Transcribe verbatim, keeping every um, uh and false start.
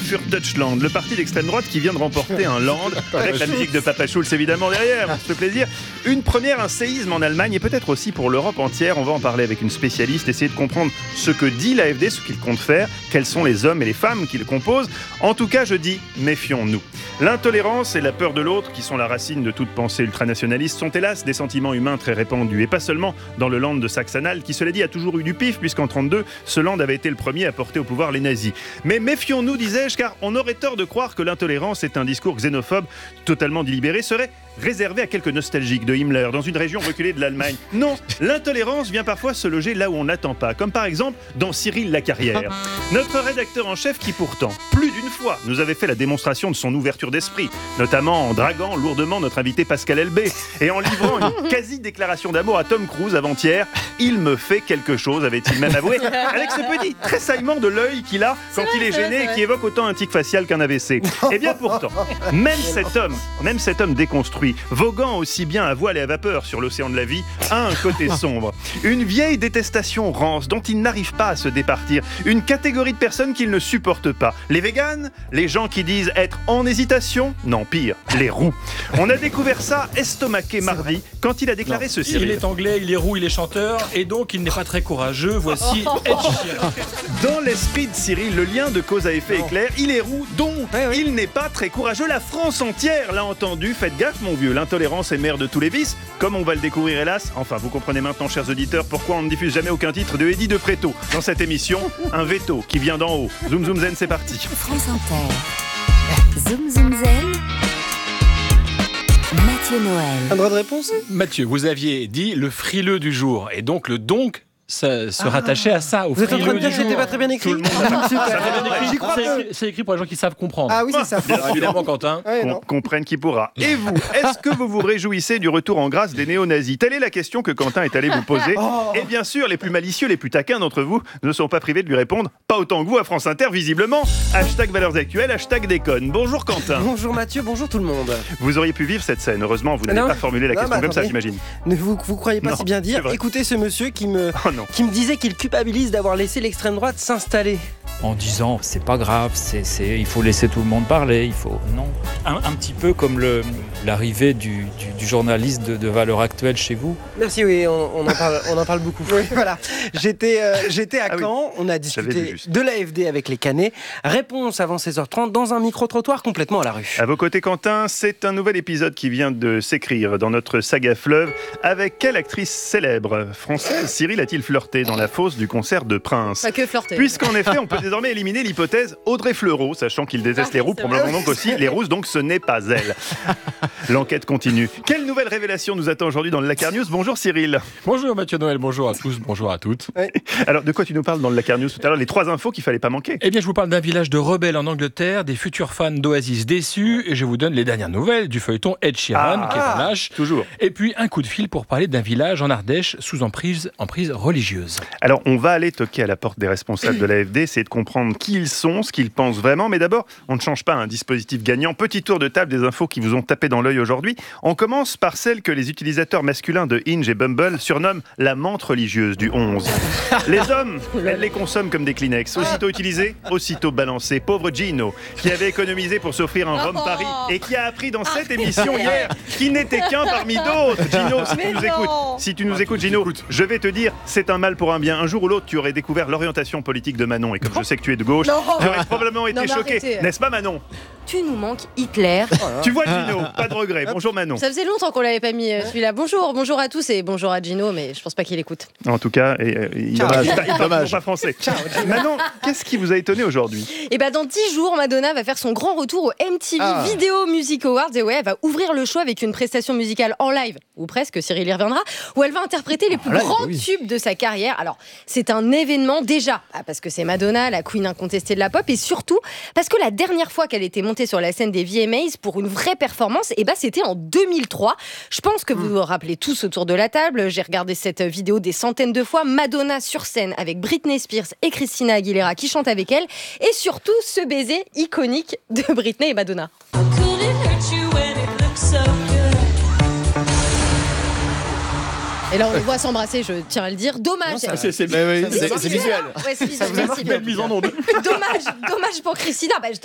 für Deutschland, le parti d'extrême droite qui vient de remporter un land, avec la musique de Papa Schulz évidemment derrière, ça fait plaisir. Une première, un séisme en Allemagne et peut-être aussi pour l'Europe entière. On va en parler avec une spécialiste, essayer de comprendre ce que dit l'A F D, ce qu'il compte faire, quels sont les hommes et les femmes qui le composent. En tout cas, je dis, méfions-nous. L'intolérance et la peur de l'autre, qui sont la racine de toute pensée ultranationaliste, sont hélas des sentiments humains très répandus, et pas seulement dans le land de Saxe-Anhalt, qui cela dit a toujours eu du pif, puisqu'en trente-deux, ce land avait été le premier à porter au pouvoir les nazis. Mais méfions-nous, disais-je, car on aurait tort de croire que l'intolérance est un discours xénophobe totalement délibéré, serait réservé à quelques nostalgiques de Himmler dans une région reculée de l'Allemagne. Non, l'intolérance vient parfois se loger là où on n'attend pas, comme par exemple dans Cyril Lacarrière, notre rédacteur en chef qui pourtant, plus d'une fois, nous avait fait la démonstration de son ouverture d'esprit, notamment en draguant lourdement notre invité Pascal Elbé et en livrant une quasi-déclaration d'amour à Tom Cruise avant-hier. Il me fait quelque chose, avait-il même avoué, avec ce petit tressaillement de l'œil qu'il a quand il est gêné et qui évoque autant un tic facial qu'un A V C. Et bien pourtant, même cet homme, même cet homme déconstruit, voguant aussi bien à voile et à vapeur sur l'océan de la vie, a un côté sombre. Une vieille détestation rance dont il n'arrive pas à se départir. Une catégorie de personnes qu'il ne supporte pas. Les véganes, les gens qui disent être en hésitation, non pire, les roux. On a découvert ça estomaqué mardi quand il a déclaré non. ceci. Il est anglais, il est roux, il est chanteur et donc il n'est pas très courageux. Voici Ed Sheeran. Dans l'esprit de Cyril, le lien de cause à effet est clair. Il est roux, donc ouais, ouais. il n'est pas très courageux. La France entière l'a entendu. Faites gaffe, mon vieux. L'intolérance est mère de tous les vices, comme on va le découvrir hélas. Enfin, vous comprenez maintenant, chers auditeurs, pourquoi on ne diffuse jamais aucun titre de Eddie de Préto dans cette émission. Un veto qui vient d'en haut. Zoom Zoom Zen, c'est parti. France Inter. Zoom Zoom Zen. Mathieu Noël. Un droit de réponse ? Mathieu, vous aviez dit le frileux du jour et donc le donc ça se ah. rattachait à ça, au Vous êtes en train de dire que c'était pas très bien écrit ? Tout le monde c'est, écrit, c'est écrit pour les gens qui savent comprendre. Ah oui, c'est ça. Bien évidemment, Quentin. Ouais, Qu'on comprenne qui pourra. Et vous, est-ce que vous vous réjouissez du retour en grâce des néo-nazis ? Telle est la question que Quentin est allé vous poser. Oh. Et bien sûr, les plus malicieux, les plus taquins d'entre vous ne sont pas privés de lui répondre. Pas autant que vous à France Inter, visiblement. Hashtag valeurs actuelles, hashtag déconne. Bonjour Quentin. Bonjour Mathieu, bonjour tout le monde. Vous auriez pu vivre cette scène. Heureusement, vous n'avez non. pas formulé la non, question bah, comme attendez. ça, j'imagine. Ne vous, vous croyez pas non, si bien dire. Écoutez ce monsieur qui me, oh, qui me disait qu'il culpabilise d'avoir laissé l'extrême droite s'installer. En disant c'est pas grave, c'est, c'est, il faut laisser tout le monde parler, il faut non. Un, un petit peu comme le, l'arrivée du, du, du journaliste de, de Valeurs Actuelles chez vous. Merci, oui, on, on, en, parle, on en parle beaucoup. Oui, voilà. J'étais, euh, j'étais à ah, Caen, oui. on a discuté de l'A F D avec les Canets. Réponse avant seize heures trente dans un micro-trottoir complètement à la rue. À vos côtés Quentin, c'est un nouvel épisode qui vient de s'écrire dans notre saga Fleuve. Avec quelle actrice célèbre française Cyril a-t-il flirté dans la fosse du concert de Prince ? Pas que flirter. Puisqu'en effet, on peut désormais éliminer l'hypothèse Audrey Fleurot, sachant qu'il déteste ah, les roux, probablement donc aussi les rousses, donc ce n'est pas elle. L'enquête continue. Quelle nouvelle révélation nous attend aujourd'hui dans le Lakar News ? Bonjour Cyril. Bonjour Mathieu Noël, bonjour à tous, bonjour à toutes. Oui. Alors de quoi tu nous parles dans le Lakar News tout à l'heure ? Les trois infos qu'il fallait pas manquer. Eh bien je vous parle d'un village de rebelles en Angleterre, des futurs fans d'Oasis déçus, et je vous donne les dernières nouvelles du feuilleton Ed Sheeran, ah, qui est un lâche. Toujours. Et puis un coup de fil pour parler d'un village en Ardèche sous emprise, emprise religieuse. Alors on va aller toquer à la porte des responsables de l'A F D, essayer de comprendre qui ils sont, ce qu'ils pensent vraiment, mais d'abord, on ne change pas un dispositif gagnant. Petit tour de table des infos qui vous ont tapé dans l'œil aujourd'hui. On commence par celle que les utilisateurs masculins de Hinge et Bumble surnomment la menthe religieuse du onze. Les hommes, elles les consomment comme des Kleenex. Aussitôt utilisés, aussitôt balancés. Pauvre Gino, qui avait économisé pour s'offrir un rhum Paris et qui a appris dans cette émission hier qu'il n'était qu'un parmi d'autres. Gino, si tu nous écoutes, si tu nous écoutes, Gino, je vais te dire, c'est un mal pour un bien. Un jour ou l'autre, tu aurais découvert l'orientation politique de Manon, et comme je sais que tu es de gauche, tu aurais probablement été non, choqué, arrêtez. N'est-ce pas Manon ? Tu nous manques Hitler. Tu vois Gino, pas de regret. Bonjour Manon. Ça faisait longtemps qu'on l'avait pas mis celui-là. Bonjour, bonjour à tous et bonjour à Gino, mais je pense pas qu'il écoute. En tout cas, et, euh, il Dommage. ne parle pas français. Ciao, Manon, qu'est-ce qui vous a étonné aujourd'hui ? Et bah dans dix jours, Madonna va faire son grand retour au M T V ah. Video Music Awards et ouais, elle va ouvrir le show avec une prestation musicale en live, ou presque, Cyril y reviendra, où elle va interpréter les plus ah, grands oui. tubes de sa carrière. Alors, c'est un événement déjà, parce que c'est Madonna, la queen incontestée de la pop, et surtout parce que la dernière fois qu'elle était montée sur la scène des V M As pour une vraie performance, et bah c'était en deux mille trois. Je pense que vous vous rappelez tous autour de la table, j'ai regardé cette vidéo des centaines de fois, Madonna sur scène avec Britney Spears et Christina Aguilera qui chantent avec elle, et surtout ce baiser iconique de Britney et Madonna. Et là, on les voit s'embrasser, je tiens à le dire. Dommage. Non, ça, c'est, c'est, c'est, c'est, c'est, c'est visuel. Ouais, c'est visuel. Ça vous a fait belle mise en onde. Dommage, dommage pour Christina. Bah,